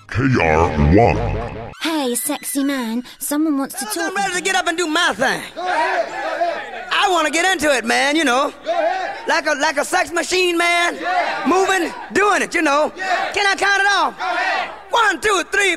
KR1. Hey, sexy man, someone wants to talk. I'm ready to get up and do my thing. I want to get into it, man, you know. Like a sex machine, man. Moving, doing it, you know. Can I count it off? 1, 2, 3,